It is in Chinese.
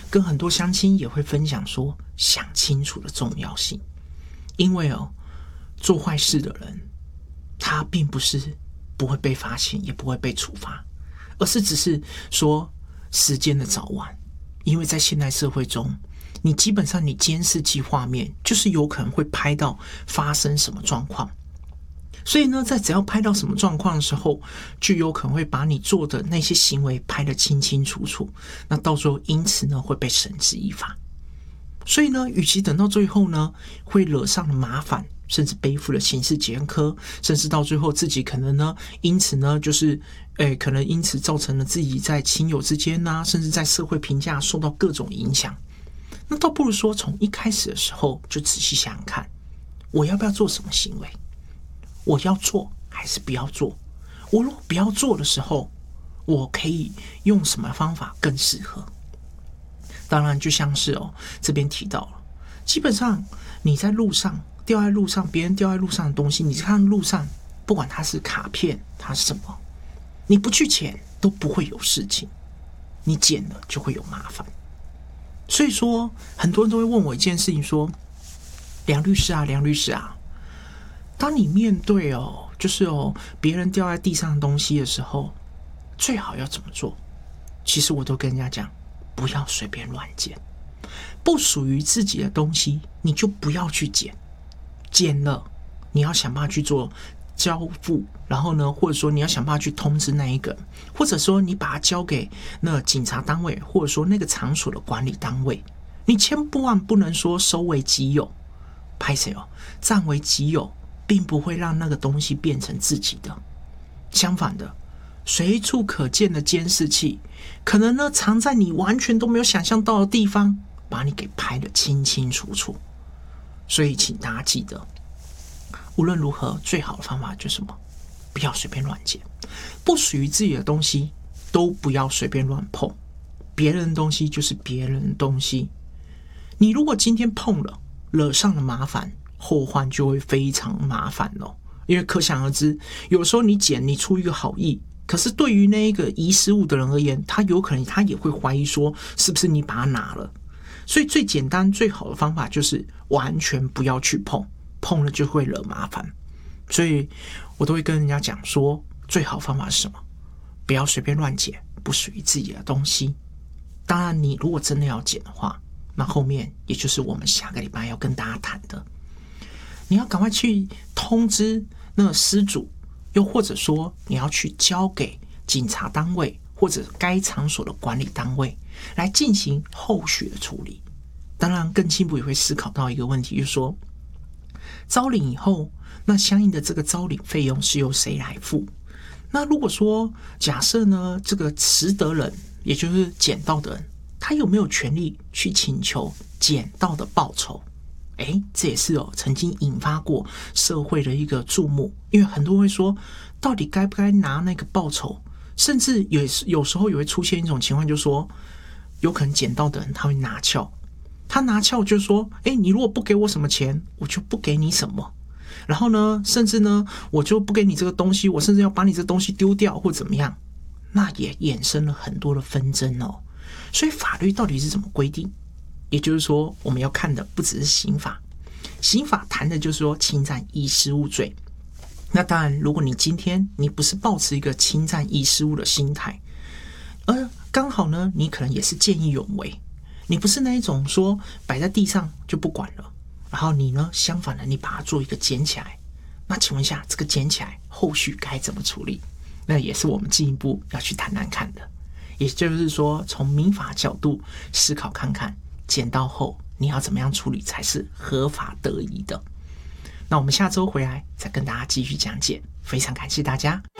跟很多乡亲也会分享说，想清楚的重要性。因为做坏事的人，他并不是不会被发现，也不会被处罚，而是只是说时间的早晚。因为在现代社会中，你基本上你监视器画面就是有可能会拍到发生什么状况，所以呢，在只要拍到什么状况的时候，就有可能会把你做的那些行为拍得清清楚楚，那到时候因此呢会被绳之以法。所以呢，与其等到最后呢会惹上了麻烦，甚至背负了刑事前科，甚至到最后自己可能呢因此呢就是可能因此造成了自己在亲友之间甚至在社会评价受到各种影响，那倒不如说从一开始的时候就仔细想想看，我要不要做什么行为，我要做还是不要做，我如果不要做的时候，我可以用什么方法更适合。当然就像是这边提到了，基本上你在路上掉在路上，别人掉在路上的东西，你看路上不管它是卡片它是什么，你不去捡都不会有事情，你捡了就会有麻烦。所以说很多人都会问我一件事情，说梁律师啊，当你面对就是别人掉在地上的东西的时候，最好要怎么做？其实我都跟人家讲，不要随便乱捡，不属于自己的东西你就不要去捡，捡了你要想办法去做交付，然后呢，或者说你要想办法去通知那一个，或者说你把它交给那警察单位，或者说那个场所的管理单位，你千万不能说收为己有，拍谁占为己有，并不会让那个东西变成自己的。相反的，随处可见的监视器，可能呢藏在你完全都没有想象到的地方，把你给拍得清清楚楚。所以请大家记得，无论如何，最好的方法就是什么？不要随便乱捡，不属于自己的东西都不要随便乱碰。别人的东西就是别人的东西，你如果今天碰了，惹上了麻烦，后患就会非常麻烦咯。因为可想而知，有时候你捡，你出一个好意，可是对于那一个遗失物的人而言，他有可能他也会怀疑说，是不是你把它拿了？所以最简单最好的方法就是完全不要去碰，碰了就会惹麻烦。所以我都会跟人家讲说，最好的方法是什么？不要随便乱捡不属于自己的东西。当然你如果真的要捡的话，那后面也就是我们下个礼拜要跟大家谈的，你要赶快去通知那个失主，又或者说你要去交给警察单位或者该场所的管理单位来进行后续的处理。当然更进一步也会思考到一个问题，就是说招领以后，那相应的这个招领费用是由谁来付？那如果说假设呢，这个拾得人也就是捡到的人，他有没有权利去请求捡到的报酬？这也是曾经引发过社会的一个注目，因为很多人会说，到底该不该拿那个报酬？甚至有时候也会出现一种情况，就是说有可能捡到的人他会拿翘，他拿翘就是说，你如果不给我什么钱，我就不给你什么。然后呢，甚至呢，我就不给你这个东西，我甚至要把你这东西丢掉或怎么样，那也衍生了很多的纷争哦。所以法律到底是怎么规定？也就是说，我们要看的不只是刑法，刑法谈的就是说侵占遗失物罪。那当然，如果你今天你不是抱持一个侵占遗失物的心态，而刚好呢，你可能也是见义勇为，你不是那一种说摆在地上就不管了，然后你呢，相反的，你把它做一个捡起来。那请问一下，这个捡起来后续该怎么处理？那也是我们进一步要去谈谈看的。也就是说，从民法角度思考看看，捡到后你要怎么样处理才是合法得宜的。那我们下周回来再跟大家继续讲解，非常感谢大家。